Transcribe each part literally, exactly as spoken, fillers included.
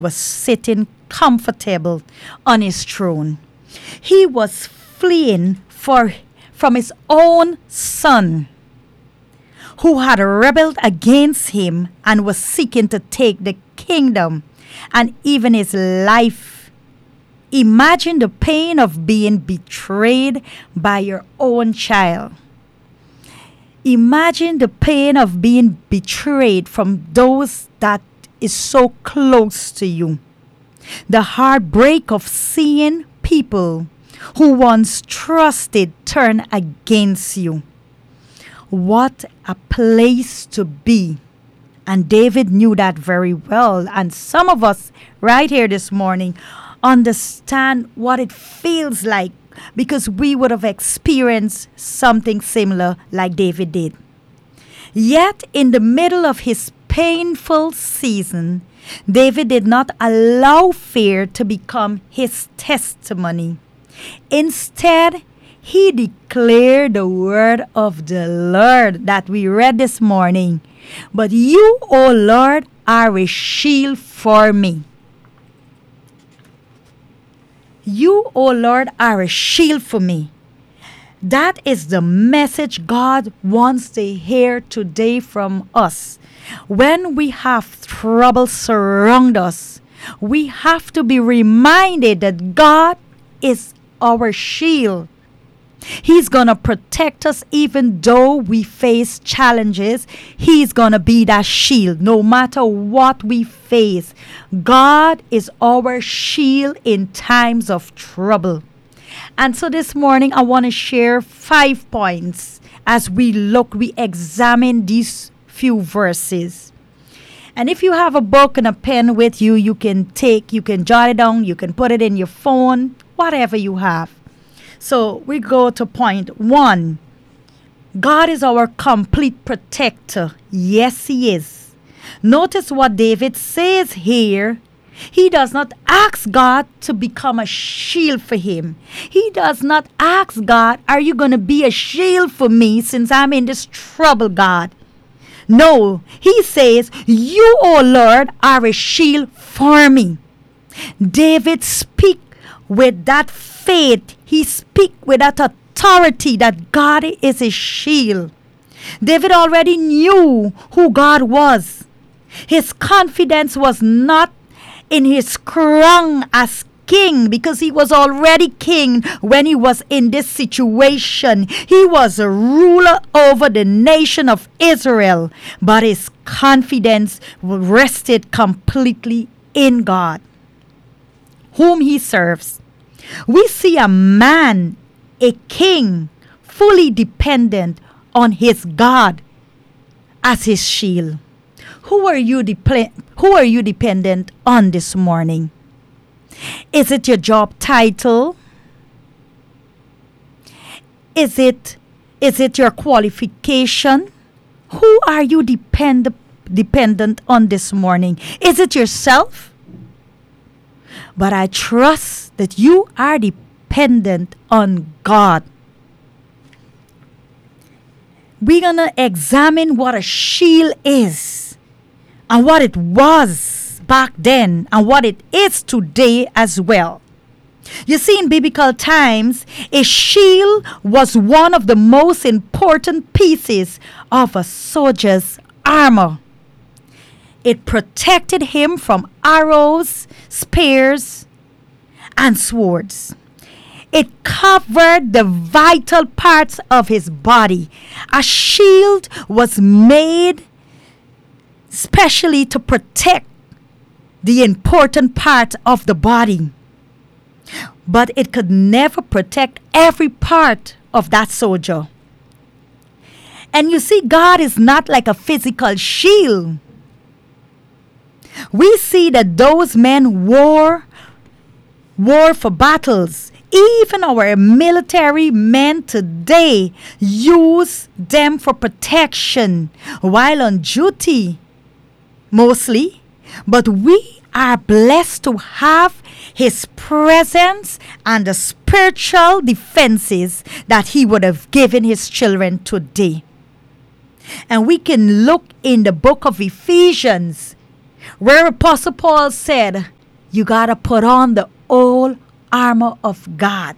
was sitting comfortable on his throne. He was fleeing for, from his own son, who had rebelled against him and was seeking to take the kingdom and even his life. Imagine the pain of being betrayed by your own child. Imagine the pain of being betrayed from those that is so close to you. The heartbreak of seeing people who once trusted turn against you. What a place to be. And David knew that very well. And some of us right here this morning understand what it feels like, because we would have experienced something similar like David did. Yet in the middle of his painful season, David did not allow fear to become his testimony. Instead, he declared the word of the Lord that we read this morning. But you, O Lord, are a shield for me. You, O Lord, are a shield for me. That is the message God wants to hear today from us. When we have trouble surround us, we have to be reminded that God is our shield. He's going to protect us even though we face challenges. He's going to be that shield no matter what we face. God is our shield in times of trouble. And so this morning I want to share five points as we look, we examine these few verses. And if you have a book and a pen with you, you can take, you can jot it down, you can put it in your phone, whatever you have. So we go to point one. God is our complete protector. Yes, he is. Notice what David says here. He does not ask God to become a shield for him. He does not ask God, are you going to be a shield for me since I'm in this trouble, God? No, he says, you, O Lord, are a shield for me. David speaks with that faith. He speaks with that authority that God is his shield. David already knew who God was. His confidence was not in his crown as king, because he was already king when he was in this situation. He was a ruler over the nation of Israel, but his confidence rested completely in God, whom he serves. We see a man, a king, fully dependent on his God as his shield. Who are you dep- who are you dependent on this morning? Is it your job title? Is it is it your qualification? Who are you depend- dependent on this morning? Is it yourself? But I trust that you are dependent on God. We're going to examine what a shield is and what it was back then and what it is today as well. You see, in biblical times, a shield was one of the most important pieces of a soldier's armor. It protected him from arrows, spears, and swords. It covered the vital parts of his body. A shield was made specially to protect the important part of the body. But it could never protect every part of that soldier. And you see, God is not like a physical shield. We see that those men wore, wore for battles. Even our military men today use them for protection while on duty, mostly. But we are blessed to have his presence and the spiritual defenses that he would have given his children today. And we can look in the book of Ephesians, where Apostle Paul said, you got to put on the whole armor of God.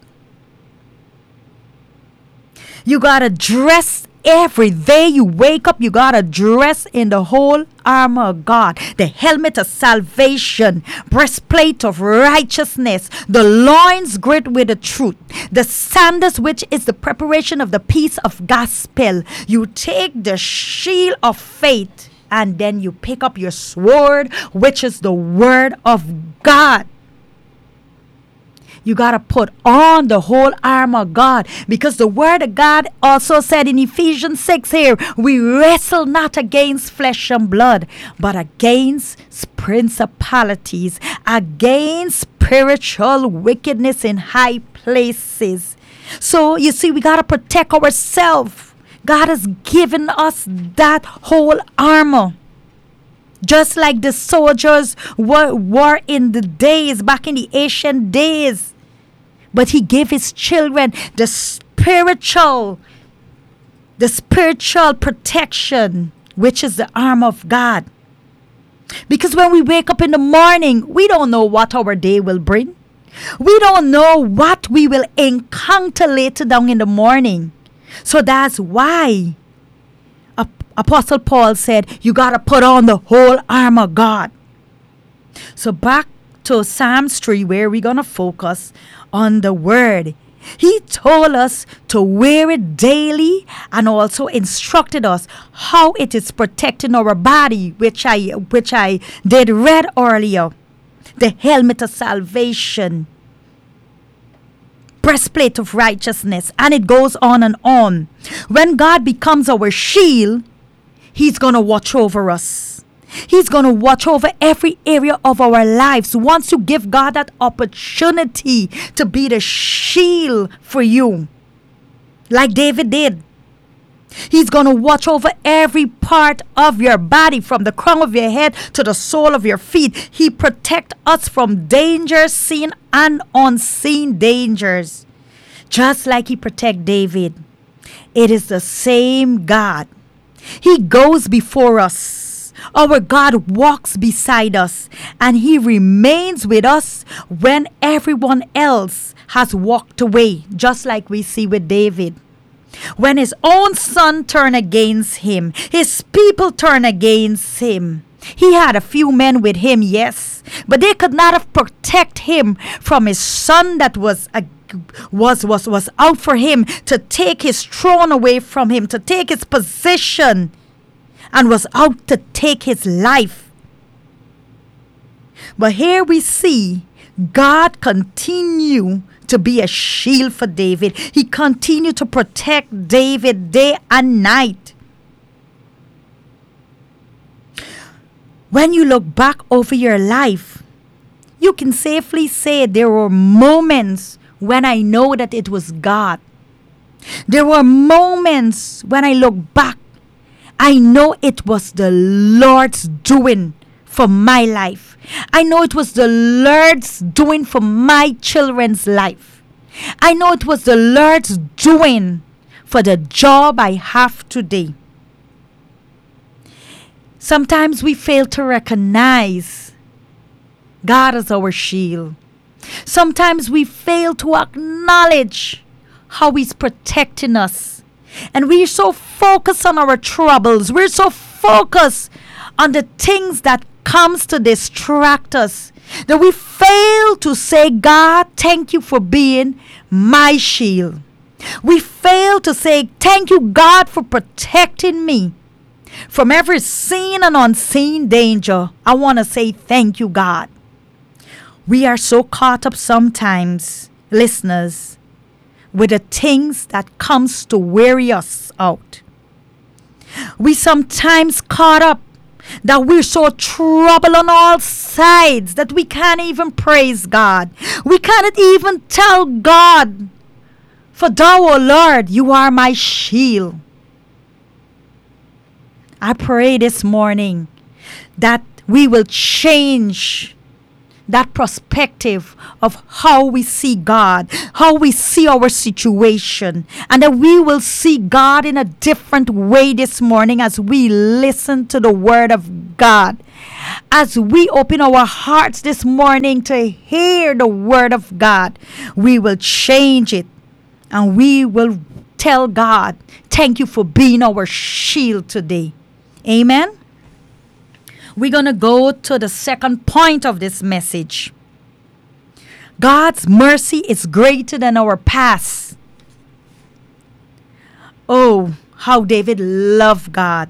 You got to dress every day you wake up. You got to dress in the whole armor of God. The helmet of salvation, breastplate of righteousness, the loins girt with the truth, the sandals, which is the preparation of the peace of gospel. You take the shield of faith, and then you pick up your sword, which is the word of God. You got to put on the whole armor of God, because the word of God also said in Ephesians six here, we wrestle not against flesh and blood, but against principalities, against spiritual wickedness in high places. So you see, we got to protect ourselves. God has given us that whole armor. Just like the soldiers were, were in the days, back in the ancient days. But he gave his children the spiritual, the spiritual protection, which is the armor of God. Because when we wake up in the morning, we don't know what our day will bring. We don't know what we will encounter later down in the morning. So that's why Apostle Paul said, you got to put on the whole armor of God. So back to Psalms three, where we're going to focus on the word. He told us to wear it daily, and also instructed us how it is protecting our body, which I, which I did read earlier. The helmet of salvation, breastplate of righteousness, and it goes on and on. When God becomes our shield, He's going to watch over us. He's going to watch over every area of our lives. Once you give God that opportunity to be the shield for you, like David did, He's going to watch over every part of your body, from the crown of your head to the sole of your feet. He protects us from dangers, seen and unseen dangers, just like He protected David. It is the same God. He goes before us. Our God walks beside us, and He remains with us when everyone else has walked away, just like we see with David. When his own son turned against him, his people turned against him. He had a few men with him, yes, but they could not have protected him from his son that was a was was was out for him to take his throne away from him, to take his position, and was out to take his life. But here we see God continue to be a shield for David. He continued to protect David day and night. When you look back over your life, you can safely say there were moments when I know that it was God. There were moments when I look back, I know it was the Lord's doing for my life. I know it was the Lord's doing for my children's life. I know it was the Lord's doing for the job I have today. Sometimes we fail to recognize God as our shield. Sometimes we fail to acknowledge how He's protecting us. And we're so focused on our troubles. We're so focused on the things that comes to distract us that we fail to say, God, thank you for being my shield. We fail to say, thank you, God, for protecting me from every seen and unseen danger. I want to say thank you, God. We are so caught up sometimes, listeners, with the things that comes to weary us out. We sometimes caught up that we're so troubled on all sides that we can't even praise God. We cannot even tell God, for thou, O Lord, you are my shield. I pray this morning that we will change that perspective of how we see God, how we see our situation, and that we will see God in a different way this morning as we listen to the Word of God. As we open our hearts this morning to hear the Word of God, we will change it and we will tell God, thank you for being our shield today. Amen. We're going to go to the second point of this message. God's mercy is greater than our past. Oh, how David loved God.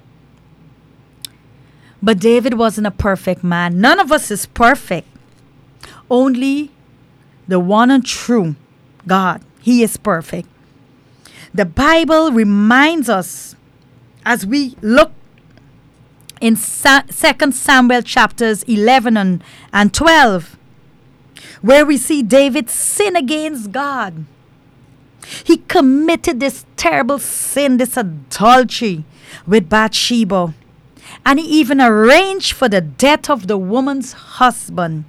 But David wasn't a perfect man. None of us is perfect. Only the one and true God. He is perfect. The Bible reminds us as we look in Second Samuel chapters eleven and, and twelve, where we see David sin against God. He committed this terrible sin, this adultery with Bathsheba. And he even arranged for the death of the woman's husband,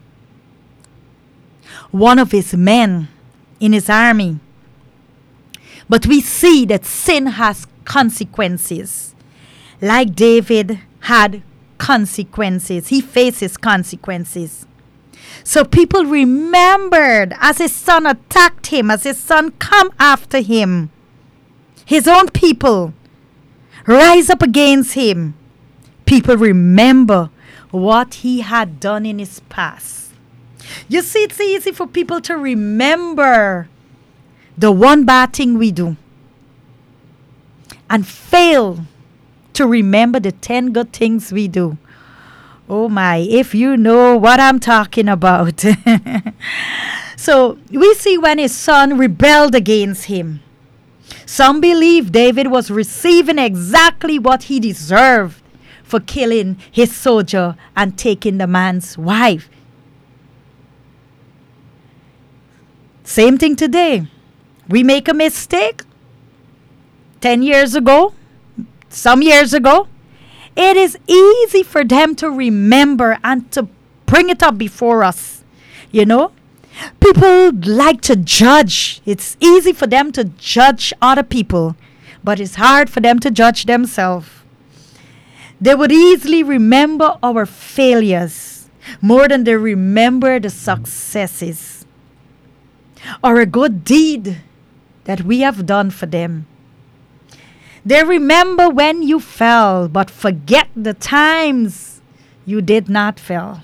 one of his men in his army. But we see that sin has consequences. Like David had consequences. He faces consequences. So people remembered as his son attacked him, as his son come after him. His own people rise up against him. People remember what he had done in his past. You see, it's easy for people to remember the one bad thing we do and fail to remember the ten good things we do. Oh my, if you know what I'm talking about. So we see when his son rebelled against him. Some believe David was receiving exactly what he deserved for killing his soldier and taking the man's wife. Same thing today. We make a mistake. Ten years ago, some years ago, it is easy for them to remember and to bring it up before us. You know, people like to judge. It's easy for them to judge other people, but it's hard for them to judge themselves. They would easily remember our failures more than they remember the successes or a good deed that we have done for them. They remember when you fell, but forget the times you did not fail.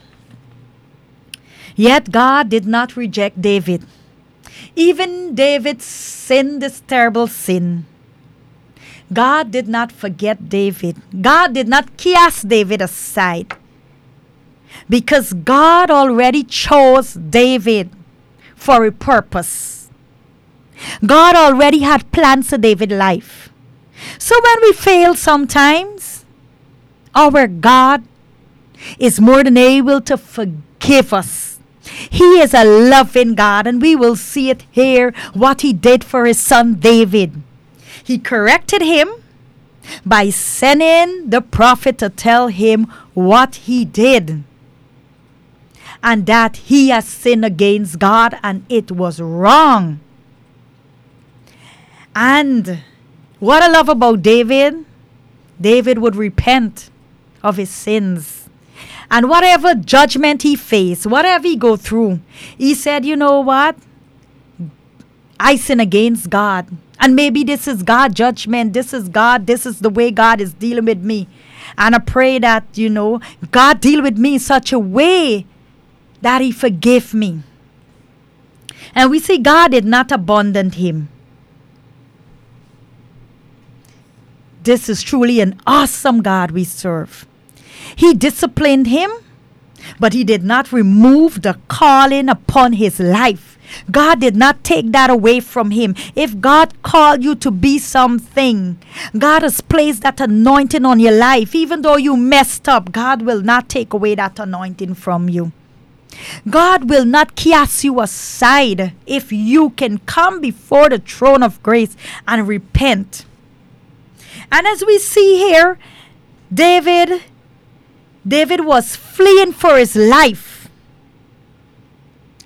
Yet God did not reject David. Even David sinned this terrible sin. God did not forget David. God did not cast David aside. Because God already chose David for a purpose. God already had plans for David's life. So when we fail sometimes, our God is more than able to forgive us. He is a loving God, and we will see it here, what he did for his son David. He corrected him by sending the prophet to tell him what he did. And that he has sinned against God and it was wrong. And what I love about David, David would repent of his sins. And whatever judgment he faced, whatever he go through, he said, you know what? I sin against God. And maybe this is God's judgment. This is God. This is the way God is dealing with me. And I pray that, you know, God deal with me in such a way that he forgive me. And we see God did not abandon him. This is truly an awesome God we serve. He disciplined him, but he did not remove the calling upon his life. God did not take that away from him. If God called you to be something, God has placed that anointing on your life. Even though you messed up, God will not take away that anointing from you. God will not cast you aside if you can come before the throne of grace and repent. And as we see here, David, David was fleeing for his life.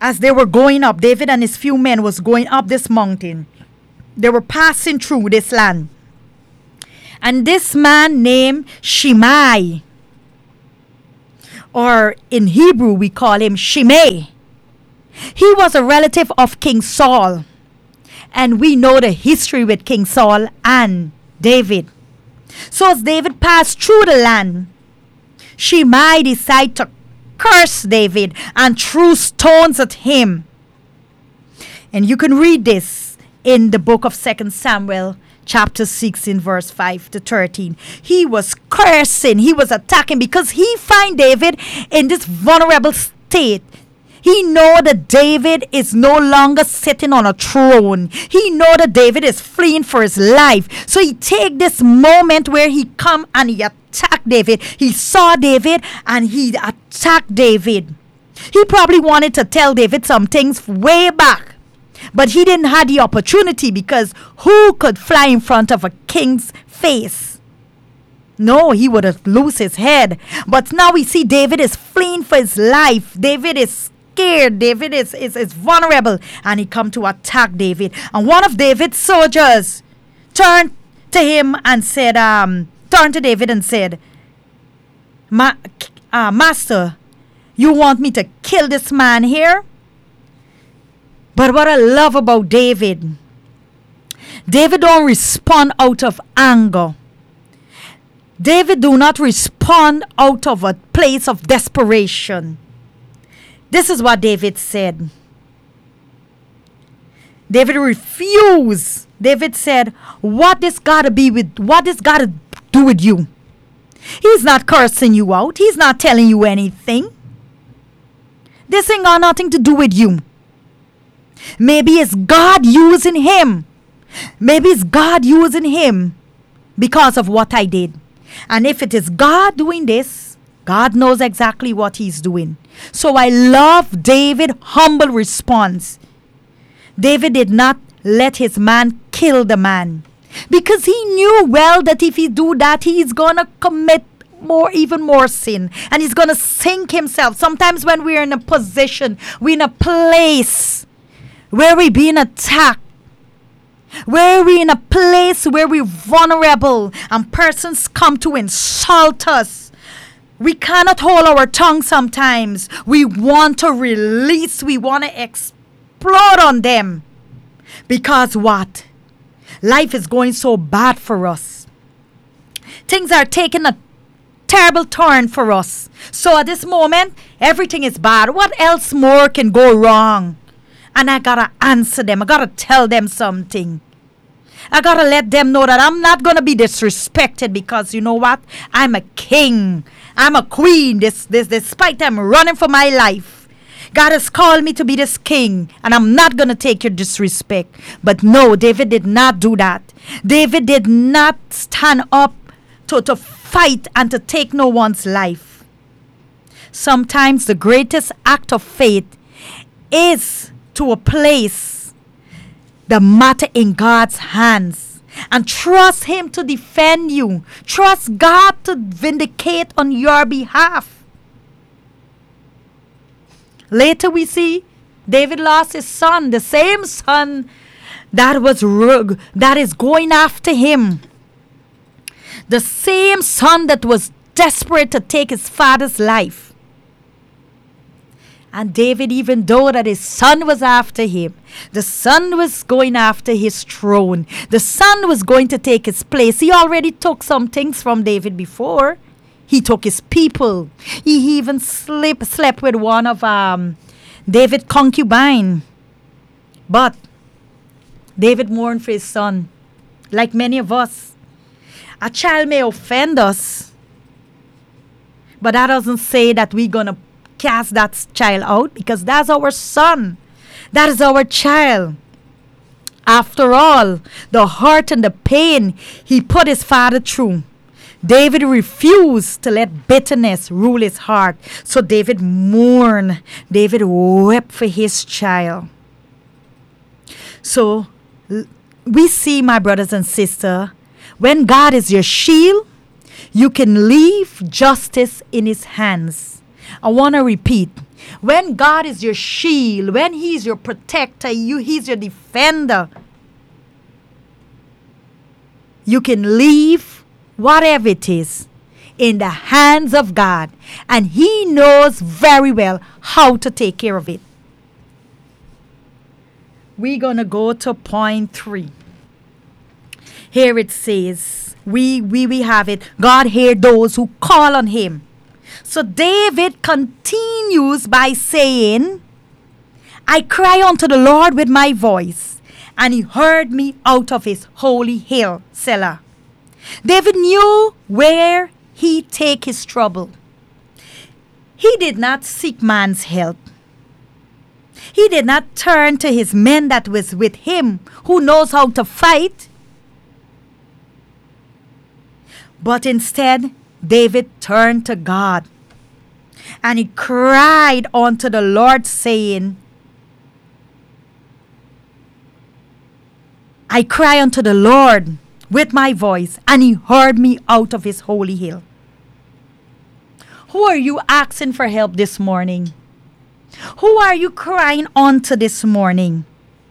as they were going up, David and his few men was going up this mountain. They were passing through this land. And this man named Shimei, or in Hebrew we call him Shimei, he was a relative of King Saul. And we know the history with King Saul and David. So as David passed through the land, Shimei decided to curse David and threw stones at him. And you can read this in the book of Second Samuel chapter sixteen, verse five to thirteen. He was cursing, he was attacking because he find David in this vulnerable state. He know that David is no longer sitting on a throne. He know that David is fleeing for his life. So he take this moment where he come and he attack David. He saw David and he attacked David. He probably wanted to tell David some things way back, but he didn't have the opportunity because who could fly in front of a king's face? No, he would have lost his head. But now we see David is fleeing for his life. David is scared. David is, is, is vulnerable. And he come to attack David. And one of David's soldiers turned to him and said, um, turned to David and said, Ma- uh, Master, you want me to kill this man here? But what I love about David, David don't respond out of anger. David do not respond out of a place of desperation. This is what David said. David refused. David said, what this gotta be with, what this gotta do with you? He's not cursing you out. He's not telling you anything. This ain't got nothing to do with you. Maybe it's God using him. Maybe it's God using him because of what I did. And if it is God doing this, God knows exactly what he's doing. So I love David's humble response. David did not let his man kill the man, because he knew well that if he do that, he's going to commit more, even more sin, and he's going to sink himself. Sometimes when we're in a position, we're in a place where we're being attacked, where we're in a place where we're vulnerable and persons come to insult us, we cannot hold our tongue sometimes. We want to release, we want to explode on them. Because what? Life is going so bad for us. Things are taking a terrible turn for us. So at this moment, everything is bad. What else more can go wrong? And I gotta answer them. I gotta tell them something. I gotta let them know that I'm not gonna be disrespected, because you know what? I'm a king. I'm a queen. This, this, despite I'm running for my life, God has called me to be this king, and I'm not gonna take your disrespect. But no, David did not do that. David did not stand up to, to fight and to take no one's life. Sometimes the greatest act of faith is to a place the matter in God's hands and trust him to defend you. Trust God to vindicate on your behalf. Later we see David lost his son, the same son that was rug, that is going after him. The same son that was desperate to take his father's life. And David, even though that his son was after him, the son was going after his throne, the son was going to take his place. He already took some things from David before. He took his people. He even slept, slept with one of um, David's concubine. But David mourned for his son, like many of us. A child may offend us, but that doesn't say that we're going to cast that child out, because that's our son. That is our child. After all, the hurt and the pain he put his father through, David refused to let bitterness rule his heart. So David mourned. David wept for his child. So we see, my brothers and sisters, when God is your shield, you can leave justice in his hands. I want to repeat. When God is your shield, when He's your protector, you, He's your defender, you can leave whatever it is in the hands of God, and He knows very well how to take care of it. We're going to go to point three. Here it says, we, we, we have it, God hear those who call on Him. So David continues by saying, I cry unto the Lord with my voice, and He heard me out of His holy hill, Selah. David knew where he take his trouble. He did not seek man's help. He did not turn to his men that was with him, who knows how to fight. But instead, David turned to God, and he cried unto the Lord, saying, I cry unto the Lord with my voice, and He heard me out of His holy hill. Who are you asking for help this morning? Who are you crying unto this morning?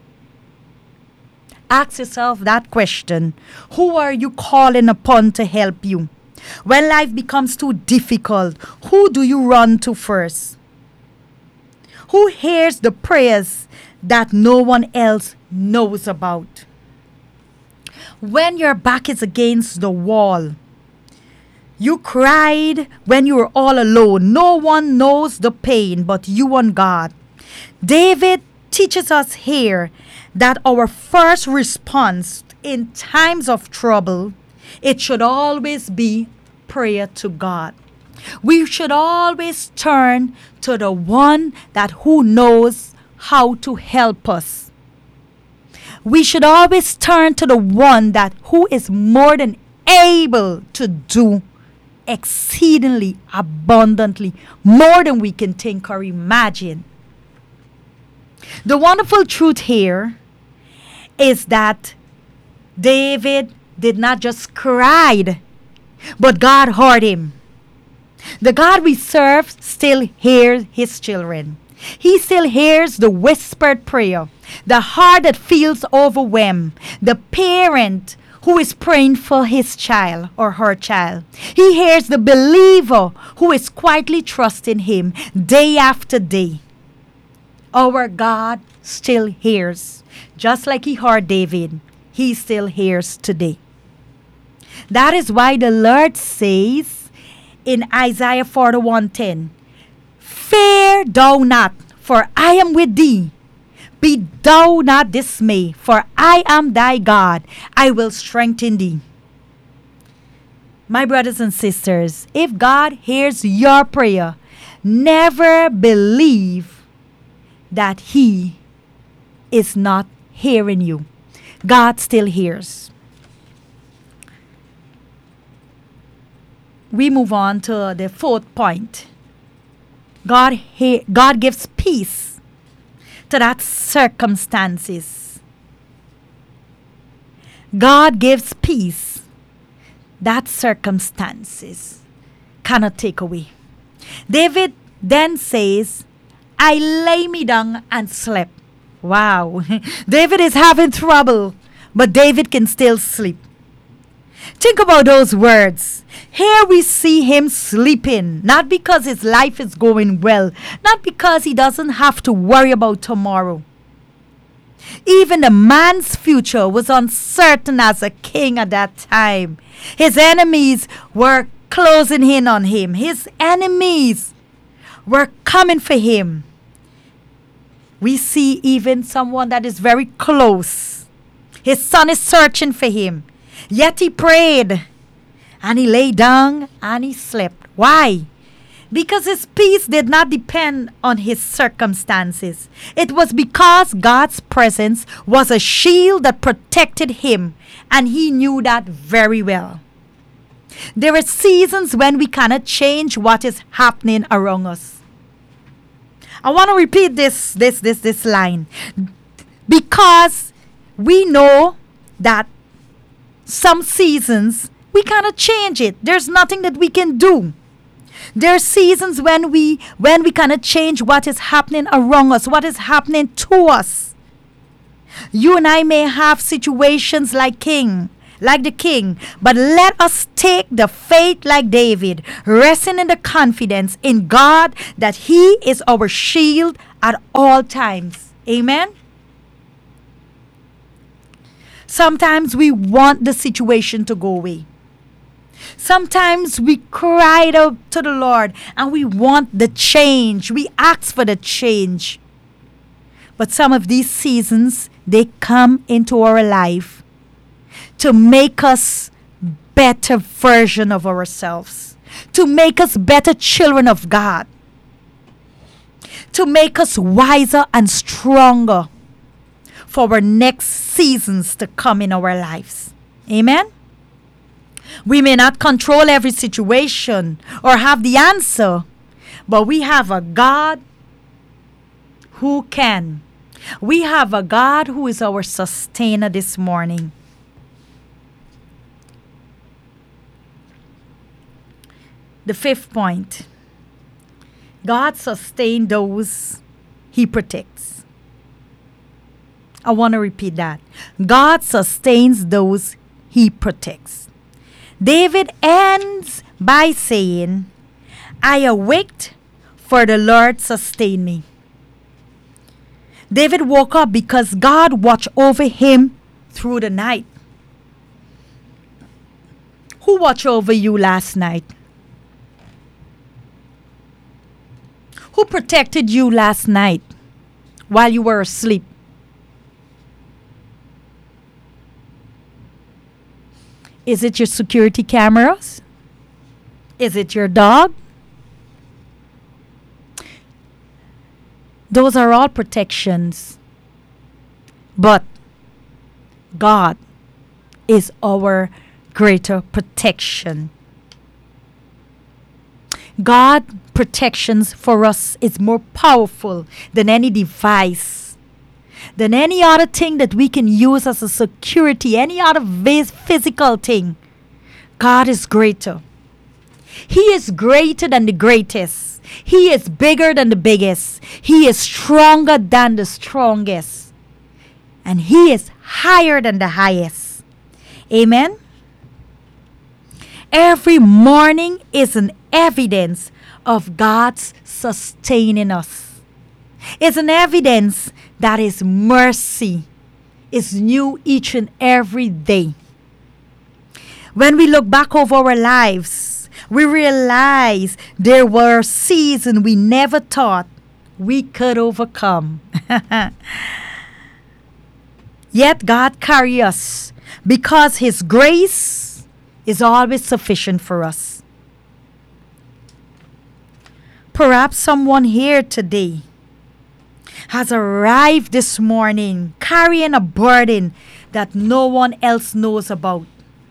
Ask yourself that question. Who are you calling upon to help you? When life becomes too difficult, who do you run to first? Who hears the prayers that no one else knows about? When your back is against the wall, you cried when you were all alone. No one knows the pain but you and God. David teaches us here that our first response in times of trouble, it should always be prayer to God. We should always turn to the one that who knows how to help us. We should always turn to the one that who is more than able to do exceedingly abundantly, more than we can think or imagine. The wonderful truth here is that David did not just cry, but God heard him. The God we serve still hears His children. He still hears the whispered prayer, the heart that feels overwhelmed, the parent who is praying for his child or her child. He hears the believer who is quietly trusting Him day after day. Our God still hears. Just like He heard David, He still hears today. That is why the Lord says in Isaiah forty-one ten, fear thou not, for I am with thee. Be thou not dismayed, for I am thy God. I will strengthen thee. My brothers and sisters, if God hears your prayer, never believe that He is not hearing you. God still hears. We move on to the fourth point. God, he- God gives peace to that circumstances. God gives peace that circumstances cannot take away. David then says, I lay me down and slept. Wow. David is having trouble, but David can still sleep. Think about those words. Here we see him sleeping, not because his life is going well, not because he doesn't have to worry about tomorrow. Even the man's future was uncertain as a king at that time. His enemies were closing in on him. His enemies were coming for him. We see even someone that is very close. His son is searching for him. Yet he prayed, and he lay down, and he slept. Why? Because his peace did not depend on his circumstances. It was because God's presence was a shield that protected him, and he knew that very well. There are seasons when we cannot change what is happening around us. I want to repeat this, this, this, this line. Because we know that some seasons we cannot change it. There's nothing that we can do. There are seasons when we when we cannot change what is happening around us, what is happening to us. You and I may have situations like king, like the king, but let us take the faith like David, resting in the confidence in God that He is our shield at all times. Amen. Sometimes we want the situation to go away. Sometimes we cried out to the Lord and we want the change. We ask for the change. But some of these seasons, they come into our life to make us better version of ourselves, to make us better children of God, to make us wiser and stronger for our next seasons to come in our lives. Amen. We may not control every situation or have the answer, but we have a God who can. We have a God who is our sustainer this morning. The fifth point. God sustains those He protects. I want to repeat that. God sustains those He protects. David ends by saying, I awaked, for the Lord sustained me. David woke up because God watched over him through the night. Who watched over you last night? Who protected you last night while you were asleep? Is it your security cameras? Is it your dog? Those are all protections. But God is our greater protection. God protections for us is more powerful than any device, than any other thing that we can use as a security, any other vis- physical thing. God is greater. He is greater than the greatest. He is bigger than the biggest. He is stronger than the strongest. And He is higher than the highest. Amen. Every morning is an evidence of God's sustaining us. It's an evidence that His mercy is new each and every day. When we look back over our lives, we realize there were seasons we never thought we could overcome. Yet God carries us because His grace is always sufficient for us. Perhaps someone here today has arrived this morning carrying a burden that no one else knows about.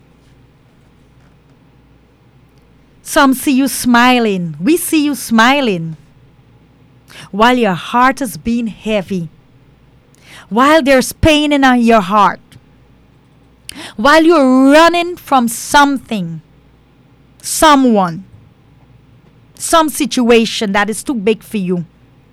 Some see you smiling. We see you smiling while your heart is being heavy, while there's pain in your heart, while you're running from something, someone, some situation that is too big for you.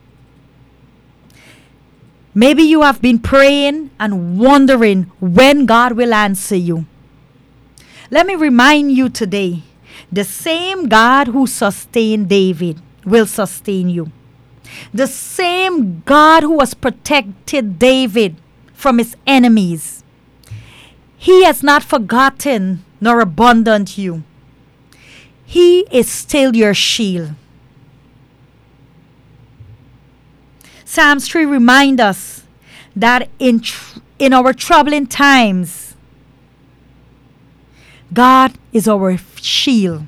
Maybe you have been praying and wondering when God will answer you. Let me remind you today, the same God who sustained David will sustain you. The same God who has protected David from his enemies. He has not forgotten nor abandoned you. He is still your shield. Psalms three reminds us that in, tr- in our troubling times, God is our shield.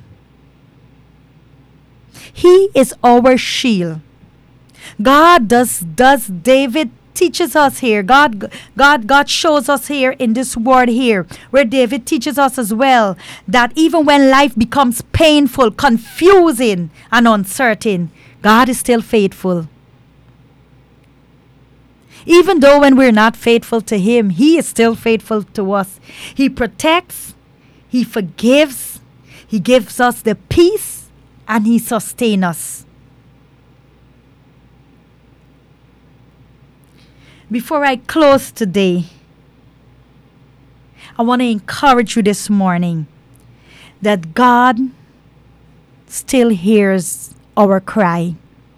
He is our shield. God does, does David teaches us here. God, God, God shows us here in this word here, where David teaches us as well that even when life becomes painful, confusing, and uncertain, God is still faithful. Even though when we're not faithful to Him, He is still faithful to us. He protects, He forgives, He gives us the peace and He sustains us. Before I close today, I want to encourage you this morning that God still hears our cry.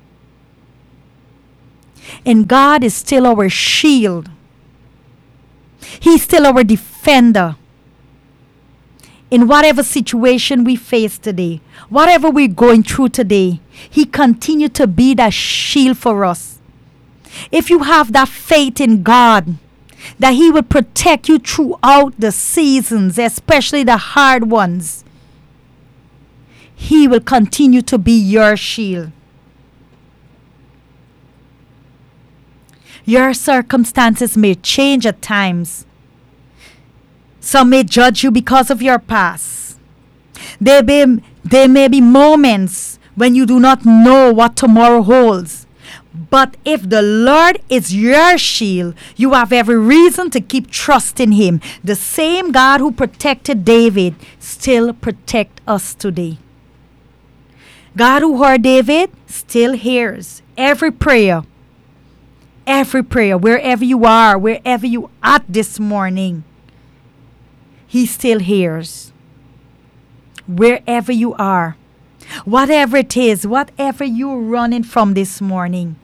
And God is still our shield. He's still our defender. In whatever situation we face today, whatever we're going through today, He continues to be that shield for us. If you have that faith in God, that He will protect you throughout the seasons, especially the hard ones, He will continue to be your shield. Your circumstances may change at times. Some may judge you because of your past. There may, there may be moments when you do not know what tomorrow holds. But if the Lord is your shield, you have every reason to keep trusting Him. The same God who protected David still protects us today. God who heard David still hears every prayer. Every prayer, wherever you are, wherever you are at this morning, He still hears. Wherever you are, whatever it is, whatever you're running from this morning,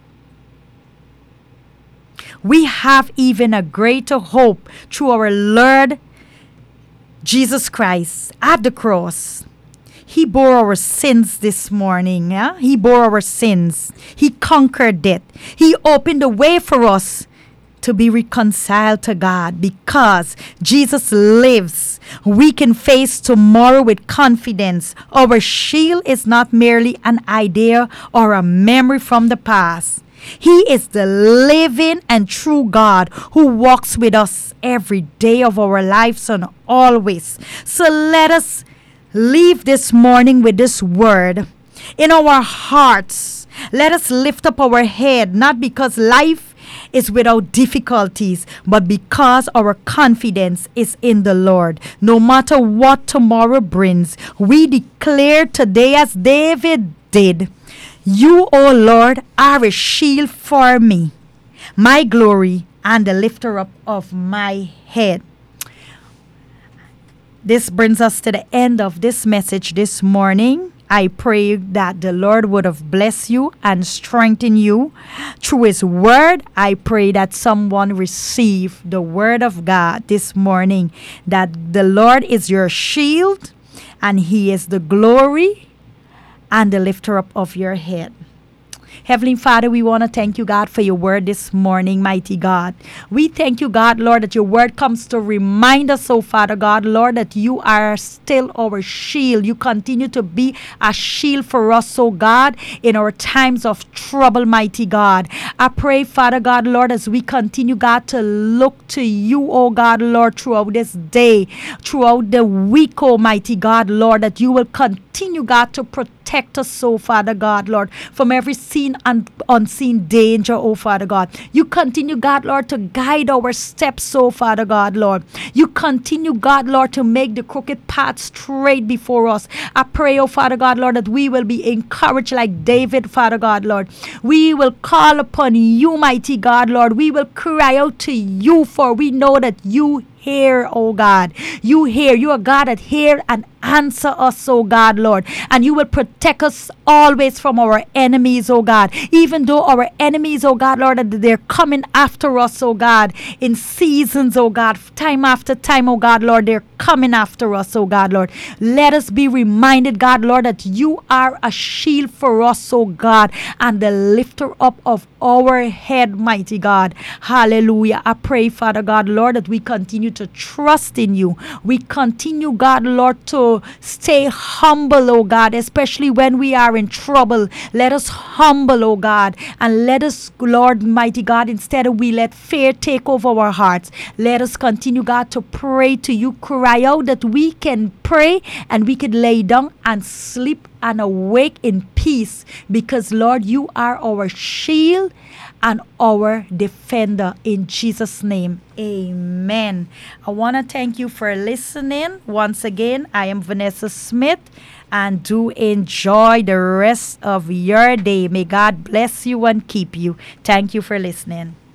we have even a greater hope through our Lord Jesus Christ at the cross. He bore our sins this morning. Yeah? He bore our sins. He conquered it. He opened the way for us to be reconciled to God. Because Jesus lives, we can face tomorrow with confidence. Our shield is not merely an idea or a memory from the past. He is the living and true God who walks with us every day of our lives and always. So let us leave this morning with this word in our hearts. Let us lift up our head, not because life is without difficulties, but because our confidence is in the Lord. No matter what tomorrow brings, we declare today as David did, You, O Lord, are a shield for me, my glory, and the lifter up of my head. This brings us to the end of this message this morning. I pray that the Lord would have blessed you and strengthened you through His word. I pray that someone receive the word of God this morning, that the Lord is your shield and He is the glory and the lifter up of your head. Heavenly Father, we want to thank you, God, for your word this morning, mighty God. We thank you, God, Lord, that your word comes to remind us, oh Father God, Lord, that you are still our shield. You continue to be a shield for us, oh God, in our times of trouble, mighty God. I pray, Father God, Lord, as we continue, God, to look to you, oh God, Lord, throughout this day, throughout the week, oh mighty God, Lord, that you will continue, God, to protect us, oh Father God, Lord, from every seen and unseen danger, oh Father God. You continue, God, Lord, to guide our steps, oh Father God, Lord. You continue, God, Lord, to make the crooked path straight before us. I pray, oh Father God, Lord, that we will be encouraged like David, Father God, Lord. We will call upon you, mighty God, Lord. We will cry out to you, for we know that you hear, oh God. You hear. You are God that hear and answer us, oh God, Lord. And you will protect us always from our enemies, oh God. Even though our enemies, oh God, Lord, that they're coming after us, oh God, in seasons, oh God, time after time, oh God, Lord, they're coming after us, oh God, Lord. Let us be reminded, God, Lord, that you are a shield for us, oh God, and the lifter up of our head, mighty God. Hallelujah. I pray, Father God, Lord, that we continue to trust in you. We continue, God, Lord, to stay humble, oh God, especially when we are in trouble. Let us humble, oh God, and let us, Lord, mighty God, instead of we let fear take over our hearts, let us continue, God, to pray to you, cry out that we can pray and we could lay down and sleep and awake in peace, because Lord, you are our shield and our defender. In Jesus' name, amen. I want to thank you for listening. Once again, I am Vanessa Smith, and do enjoy the rest of your day. May God bless you and keep you. Thank you for listening.